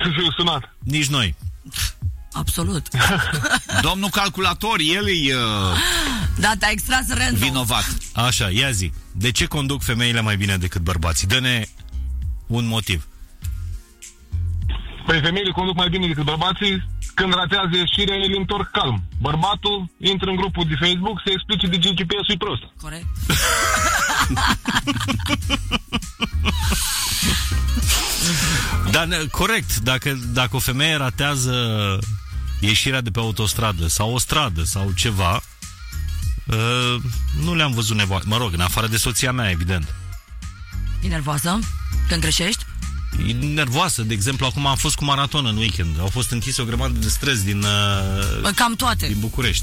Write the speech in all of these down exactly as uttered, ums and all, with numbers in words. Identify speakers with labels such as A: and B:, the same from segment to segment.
A: că și-eu sunat.
B: Nici noi.
C: Absolut.
D: Domnul calculator, el e uh,
C: Da, te-a extras random.
D: vinovat.
B: Așa, ia zi. De ce conduc femeile mai bine decât bărbații? Dă-ne un motiv.
A: Păi femeile conduc mai bine decât bărbații. Când ratează ieșirea, el întorc calm. Bărbatul intră în grupul de Facebook să explice de ce G P S-ul e prost.
C: Corect.
B: Dar, corect, dacă, dacă o femeie ratează ieșirea de pe autostradă sau o stradă sau ceva, uh, nu le-am văzut nevoie. Mă rog, în afară de soția mea, evident.
C: E nervoasă? Când greșești?
B: E nervoasă, de exemplu, acum am fost cu maraton în weekend. Au fost închise o grămadă de străzi din, uh,
C: Cam toate.
B: din București.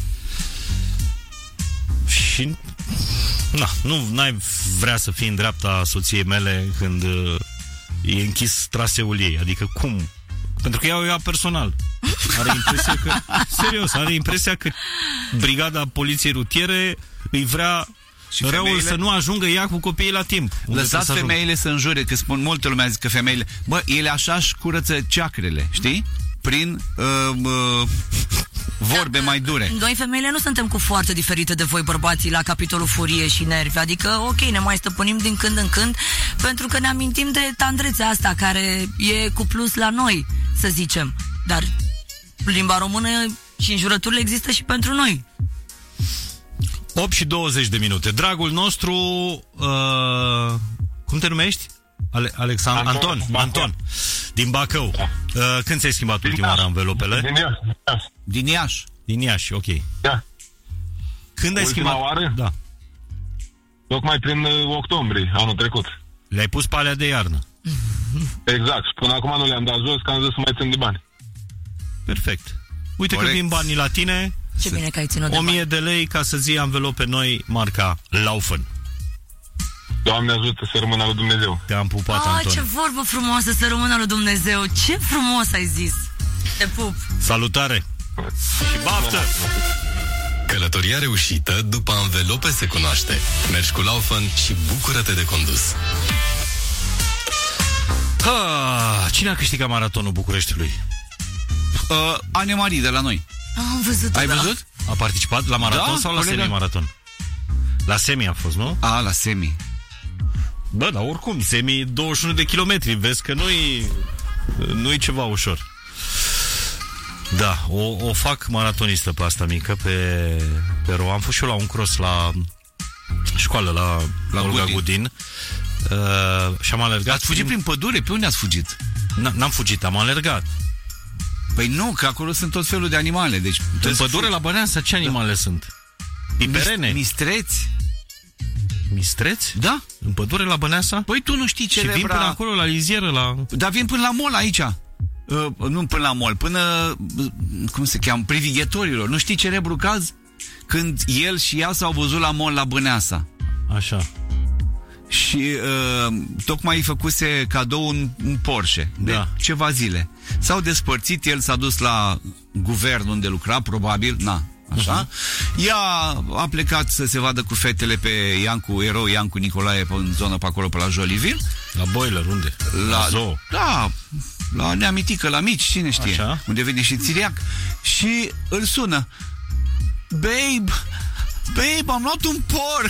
B: Și na, nu n-ai vrea să fii în dreapta soției mele când uh, e închis traseul ei. Adică cum? Pentru că ea o ia personal. Are impresia că, serios, are impresia că brigada poliției rutiere îi vrea și răul femeile... să nu ajungă ea cu copiii la timp.
D: Lăsați să femeile să înjure, că spun multă lumea, zic că femeile, bă, ele așa-și curăță ceacrele, știi? Prin uh, uh, vorbe mai dure.
C: Noi femeile nu suntem cu foarte diferite de voi bărbații la capitolul furie și nervi. Adică, ok, ne mai stăpânim din când în când, pentru că ne amintim de tandrețea asta care e cu plus la noi, să zicem. Dar limba română și înjurăturile există și pentru noi.
B: opt și douăzeci de minute. Dragul nostru, uh, cum te numești? Ale- Alexandru Anton. Anton.
A: Bacău.
B: Anton. Din Bacău. Da. Uh, când ți-ai schimbat din ultima oară învelopele?
A: Din Iași.
D: Din Iași.
B: Din Iași, ok.
A: Da.
B: Când ai
A: Ultima
B: schimbat?
A: oară?
B: Da.
A: Tocmai prin uh, octombrie, anul trecut.
B: Le-ai pus pe alea de iarnă.
A: Exact. Și până acum nu le-am dat jos, că am zis să mai țin de bani.
B: Perfect. Uite
D: Corect.
B: că vin banii la tine.
C: Ce bine că ai ținut de
B: o mie
C: bani.
B: de lei ca să zi anvelope noi, marca Laufen.
A: Doamne ajută, să rămână lui Dumnezeu.
B: Te-am pupat,
C: Ah,
B: Anton.
C: ce vorbă frumoasă, să rămână lui Dumnezeu. Ce frumos ai zis. Te pup.
B: Salutare. Și baftă.
E: Călătoria reușită după anvelope se cunoaște. Mergi cu Laufen și bucură-te de condus.
B: Ha, cine a câștigat maratonul Bucureștiului?
D: Uh, Ane Marie de la noi.
C: Am văzut.
D: Ai
C: da.
D: văzut?
B: A participat la maraton
D: Da,
B: sau la
D: colega.
B: semi-maraton? La semi a fost, nu?
D: A, la semi.
B: Bă, dar oricum, semi douăzeci și unu de kilometri. Vezi că nu-i, nu-i ceva ușor. Da, o, o fac maratonistă pe asta mică, pe, pe ro. Am fost și eu la un cross la școală, la, la Olga Gudin, Gudin. Uh, și am alergat.
D: Ați fugit prin pădure? Pe unde ați fugit?
B: N-am fugit, am alergat.
D: Păi nu, că acolo sunt tot felul de animale. Deci
B: În pădure la Băneasa ce animale da. sunt? Piperene?
D: Mistreți?
B: Mistreți?
D: Da.
B: În pădure la Băneasa?
D: Păi tu nu știi celebra...
B: Și vin până acolo, la lizieră, la...
D: Dar vin până la mall aici. Uh, nu până la mall, până... Uh, cum se cheamă? Privighetorilor. Nu știi celebrul caz? Când el și ea s-au văzut la mall la Băneasa.
B: Așa.
D: Și uh, tocmai îi făcuse cadou un, un Porsche de
B: da.
D: ceva zile. S-au despărțit, el s-a dus la guvern unde lucra, probabil, na, așa. Uh-huh. Ea a plecat să se vadă cu fetele pe Iancu, erou Iancu Nicolae, pe, în zonă pe acolo, pe la Joliville.
B: La Boiler, unde?
D: La,
B: la Zoo.
D: Da, la Neamitică, la Mici, cine știe.
B: Așa.
D: Unde vine și Țiriac. Și îl sună. Babe, babe, am luat un porc.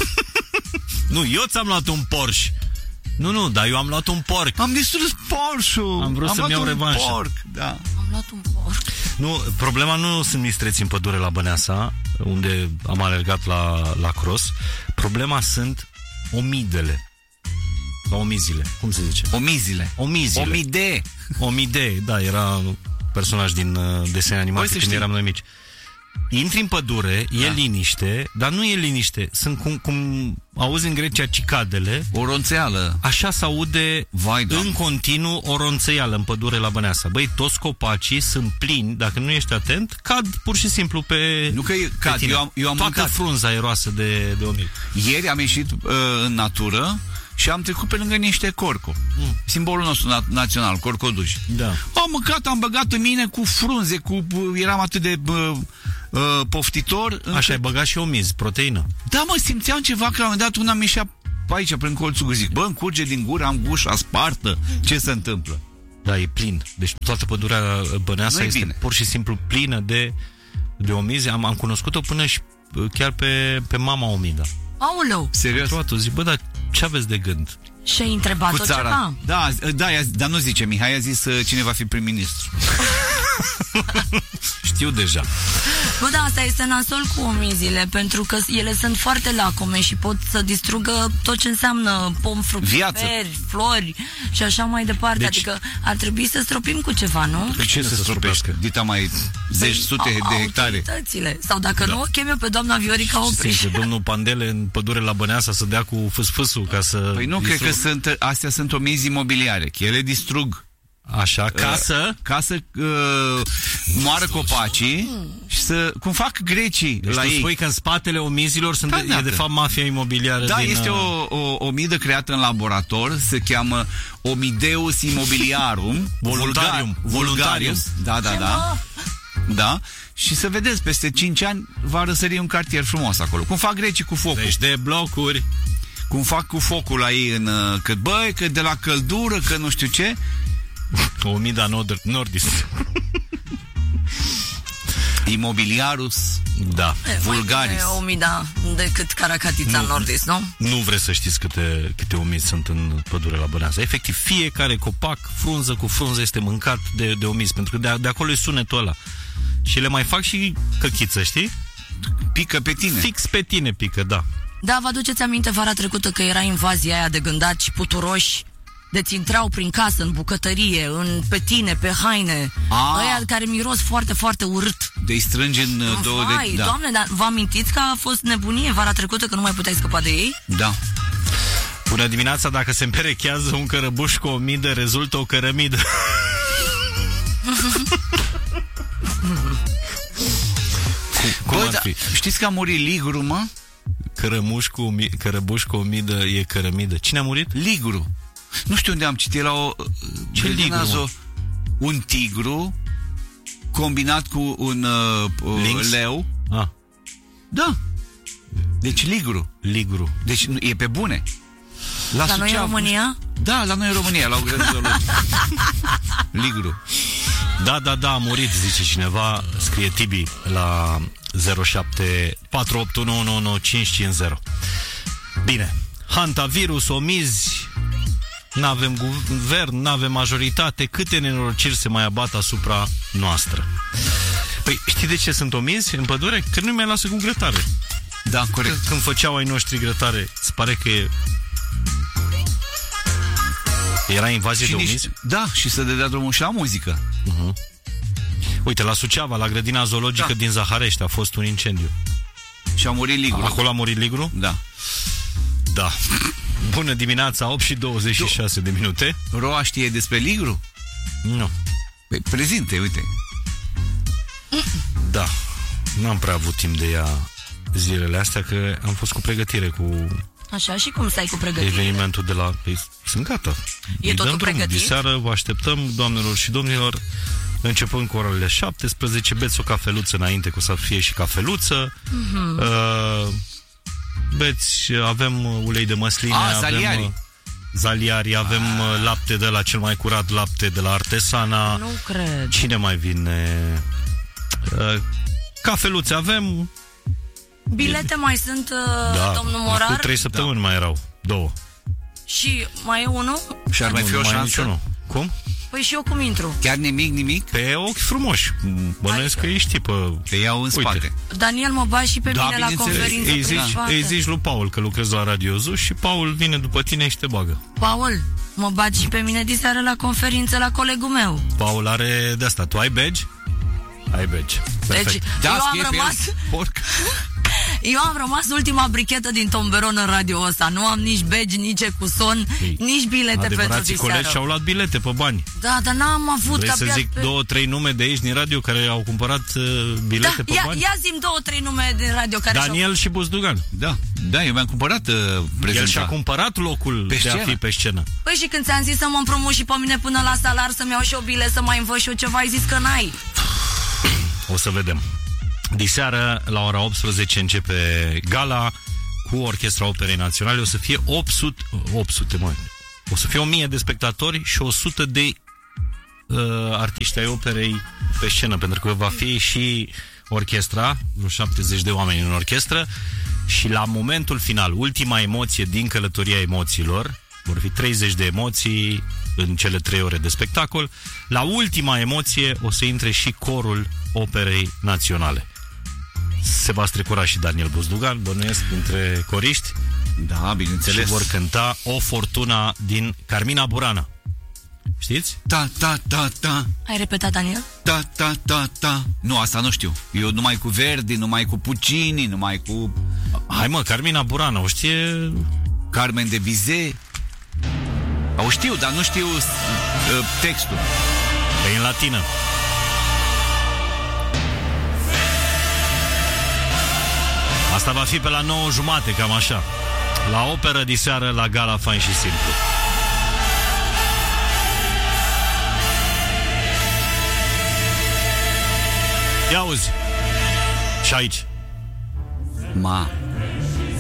B: Nu, eu ți-am luat un Porsche. Nu, nu, dar eu am luat un porc.
D: Am distrus Porsche-ul.
B: Am vrut
D: am
B: să-mi iau revanșă.
D: Porc, da.
C: Am luat un porc.
B: Nu, problema nu sunt mistreți în pădure la Băneasa, unde am alergat la, la cross. Problema sunt omidele. Sau omizile, cum se zice?
D: Omizile.
B: Omizile.
D: Omide.
B: Omide, da, era personaj din uh, desene animate când
D: știi.
B: eram noi mici. Intri în pădure, e da. liniște, dar nu e liniște. Sunt cum, cum auzi în Grecia cicadele.
D: O ronțeală.
B: Așa se aude
D: Vai,
B: în continuu o ronțeială în pădure la Băneasa. Băi, toți copacii sunt plini, dacă nu ești atent, cad pur și simplu pe,
D: nu că e,
B: pe
D: cad,
B: tine.
D: Eu am, eu am
B: Toată
D: mâncat.
B: frunza e roasă de, de omil.
D: Ieri am ieșit uh, în natură și am trecut pe lângă niște corco. Mm. Simbolul nostru na- național, corcoduși.
B: Da.
D: Am mâncat, am băgat în mine cu frunze, cu eram atât de uh, uh, poftitor. Încât...
B: Așa, ai băgat și omiz, proteină.
D: Da, mă, simțeam ceva, că la un moment dat una mi-șea pe aici, prin colțul, zic, bă, îmi curge din gură, am gușa spartă, ce se întâmplă?
B: Da, e plin. Deci toată pădurea Băneasa este
D: bine.
B: pur și simplu plină de, de omizi. Am, am cunoscut-o până și chiar pe, pe mama omidă.
C: Aoleu!
D: Serios?
B: Am zic, bă, dar ce aveți de gând?
C: Și-ai întrebat-o
D: Cu țara.
C: ceva?
D: Da, da, dar nu zice Mihai, a zis uh, cine va fi prim-ministru.
B: Știu deja.
C: Bă, da, asta este nasol cu omizile, pentru că ele sunt foarte lacome și pot să distrugă tot ce înseamnă pom, fructiferi, flori și așa mai departe. Deci, adică ar trebui să stropim cu ceva, nu?
D: De ce să stropească? Dita mai zeci, sute
C: Păi,
D: de hectare.
C: autoritățile. Sau dacă
B: Da.
C: nu, chem eu pe doamna Viorica Opriș.
B: Sincer, domnul Pandele în pădure la Băneasa să dea cu fâsfâsul ca să...
D: Păi nu, cred că sunt, astea sunt omizi imobiliare, că ele distrug.
B: Așa, ca să...
D: Ca să uh, moară copacii și să... Cum fac grecii
B: Deci
D: la
B: tu
D: ei.
B: spui că în spatele omizilor sunt
D: Da,
B: de,
D: da,
B: e de
D: da.
B: fapt mafia imobiliară
D: Da,
B: din...
D: este o, o omidă creată în laborator, se cheamă Omideus immobiliarum.
B: Voluntarium.
D: Voluntarium. Da, da, da. Da. Și să vedeți, peste cinci ani va răsări un cartier frumos acolo. Cum fac grecii cu focul.
B: Deci de blocuri.
D: Cum fac cu focul la ei în... Că, băi, că de la căldură, că nu știu ce.
B: Omida Nord- Nordis.
D: Imobiliarus.
B: Da.
D: Vulgaris.
C: Omida decât Caracatița Nordis, nu?
B: Nu vreți să știți câte, câte omizi sunt în pădure la Băneasa. Efectiv, fiecare copac, frunză cu frunză este mâncat de, de omizi, pentru că de, de acolo e sunetul ăla. Și le mai fac și căchiță, știi?
D: Pică pe tine.
B: Fix pe tine pică, da.
C: Da, vă aduceți aminte vara trecută că era invazia aia de gândaci puturoși? Deci intrau prin casă, în bucătărie, în, pe tine, pe haine.
D: Ah.
C: Ăia care miros foarte, foarte urât.
D: De-i strânge în uh, două
C: Vai,
D: de... Da.
C: Doamne, dar vă amintiți că a fost nebunie vara trecută, că nu mai puteai scăpa de ei?
D: Da.
B: Bună dimineața, dacă se împerechează un cărăbuș cu o midă, rezultă o cărămidă. Cum
D: Bă,
B: ar
D: da,
B: fi?
D: știți că a murit Ligru, mă?
B: Cărămuș cu o mi- cărăbuș cu o midă e cărămidă. Cine a murit?
D: Ligru. Nu știu unde am citit la o...
B: Ce ligru, mă?
D: Un tigru combinat cu un uh,
B: Lynx?
D: leu.
B: Ah,
D: Da. Deci Ligru.
B: Ligru.
D: Deci nu- e pe bune.
C: La noi în
D: Suceava.
C: România?
D: Da, la noi în România, la o grădină. Ligru.
B: Da, da, da, a murit, zice cineva. Scrie Tibi la zero șapte patru opt unu unu unu cinci cinci zero. Bine. Hantavirus, omizi, n-avem guvern, n-avem majoritate. Câte nenorociri se mai abat asupra noastră? Păi, știi de ce sunt omizi în pădure? Că nu mai lasă cu grătare.
D: Da, corect.
B: Că, când făceau ai noștri grătare, îți pare că e... era invazie
D: Și
B: de
D: nici,
B: omizi?
D: da, și să dădea drumul și la muzică.
B: Uite, la Suceava, la grădina zoologică
D: Da.
B: din Zaharești a fost un incendiu.
D: Și a murit Ligru.
B: Acolo a murit Ligru?
D: Da.
B: Da. Bună dimineața, opt și douăzeci și șase de minute.
D: Roa știe despre Ligru?
B: Nu.
D: Păi, prezinte, uite.
B: Da. N-am prea avut timp de ea zilele astea, că am fost cu pregătire cu
C: Așa, și cum stai cu pregătirea?
B: evenimentul de la... Păi, sunt gata.
C: E
B: Îi
C: totul
B: dăm drumul.
C: pregătit?
B: Diseară vă așteptăm, doamnelor și domnilor, începând cu orele șaptesprezece, beți o cafeluță înainte, că o să fie și cafeluță. Mm-hmm. Uh, beți, avem ulei de măsline,
D: Ah,
B: avem...
D: zaliari.
B: uh, Zaliari, avem ah. lapte de la cel mai curat, lapte de la Artesana.
C: Nu cred.
B: Cine mai vine? Uh, cafeluțe avem.
C: Bilete mai sunt, uh,
B: Da,
C: domnul
B: cu
C: Morar?
B: trei săptămâni mai erau. Două.
C: Și mai e unul?
D: Și ar mai
B: Nu,
D: fi
B: nu
D: o
B: mai e
D: șansă?
B: niciunul. Cum?
C: Păi și eu cum intru?
D: Chiar nimic, nimic?
B: Pe ochi frumoși. Bănuiesc că ești pe...
D: Te iau în
B: Uite.
D: spate.
C: Daniel mă bagi și pe
D: Da,
C: mine la
D: bineînțeles.
C: conferință
B: Îi zici,
C: privată.
B: îi zici lui Paul că lucrezi la Radio Zoo și Paul vine după tine și te bagă.
C: Paul, mă bagi și pe mine diseară la conferință la colegul meu.
B: Paul are de asta. Tu ai badge? Ai badge. Perfect.
C: Deci,
D: Da,
C: eu am
D: scrie pe
C: rămas...
D: el, porc.
C: Eu am rămas ultima brichetă din tomberon în radio ăsta. Nu am nici badge, nici ecuson,
B: Ei,
C: nici bilete pentru
B: Adevărații colegi
C: diseară.
B: și-au luat bilete pe bani.
C: Da, dar n-am avut
B: Vrei să
C: abia
B: zic
C: pe...
B: două, trei nume de aici din radio care au cumpărat uh, bilete
C: Da,
B: pe
C: ia,
B: bani?
C: ia zi-mi două, trei nume din radio care și-au...
B: Daniel și Buzdugan.
D: Da, da, eu mi-am cumpărat uh, prezenta.
B: El și-a cumpărat locul
D: Pe
B: de a
D: scenă.
B: fi pe scenă.
C: Păi și când ți-am zis să mă împrumut și pe mine până la salar să-mi iau și o bile, să mai învăț și eu ceva, ai zis că n-ai.
B: O să vedem. Diseară, la ora optsprezece, începe gala cu Orchestra Operei Naționale. O să fie opt sute, opt sute, mă. O să fie o mie de spectatori și o sută de uh, artiști ai operei pe scenă, pentru că va fi și orchestra, vreo șaptezeci de oameni în orchestră, și la momentul final, ultima emoție din Călătoria Emoțiilor, vor fi treizeci de emoții în cele trei ore de spectacol, la ultima emoție o să intre și corul Operei Naționale. Se va strecura și Daniel Buzdugan, bănuiesc, între coriști.
D: Da, bineînțeles.
B: Și vor cânta O Fortuna din Carmina Burana. Știți?
D: Ta, ta, ta, ta.
C: Ai repetat, Daniel?
D: Ta, ta, ta, ta. Nu, asta nu știu. Eu numai cu Verdi, numai cu Puccini, numai cu...
B: Hai mă, Carmina Burana, o știe...
D: Carmen de Bizet. O știu, dar nu știu uh, textul.
B: E în latină. Asta va fi pe la nouă jumate, cam așa. La operă diseară, la gala Fain și Simplu. Ia auzi. Și aici.
D: Ma